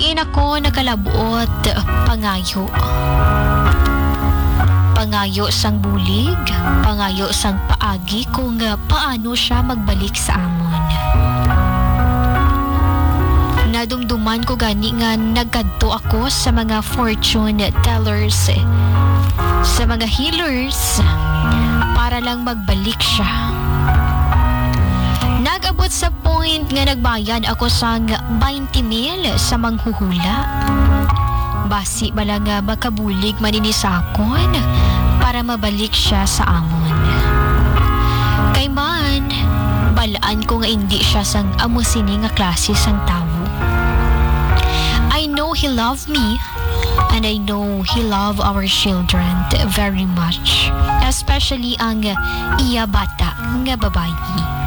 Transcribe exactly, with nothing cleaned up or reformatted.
Diin ako nakalabot pangayo. Pangayo sang bulig, pangayo sang paagi kung uh, paano siya magbalik sa amon. Nadumduman ko gani nga nagkadto ako sa mga fortune tellers, sa mga healers, para lang magbalik siya. Nag-abot sa point nga nagbayad ako sang twenty mil sa manghuhula. Basi bala nga makabulig maninisakon para mabalik siya sa amon. Kay man, balaan ko nga hindi siya sang amo sini nga klase sang tawo. I know he loved me, and I know he loved our children very much, especially ang iya bata nga babayi.